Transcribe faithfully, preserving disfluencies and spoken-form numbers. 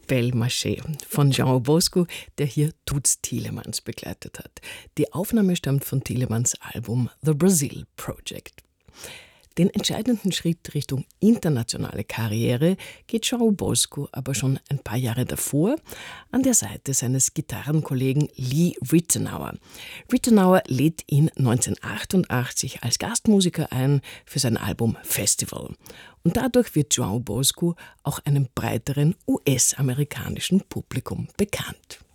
Belle Marché von Jean Bosco, der hier Toots Thielemans begleitet hat. Die Aufnahme stammt von Thielemans Album The Brazil Project. Den entscheidenden Schritt Richtung internationale Karriere geht Jean Bosco aber schon ein paar Jahre davor an der Seite seines Gitarrenkollegen Lee Ritenour. Ritenour lädt ihn neunzehnhundertachtundachtzig als Gastmusiker ein für sein Album Festival. Und dadurch wird Jean Bosco auch einem breiteren U S-amerikanischen Publikum bekannt.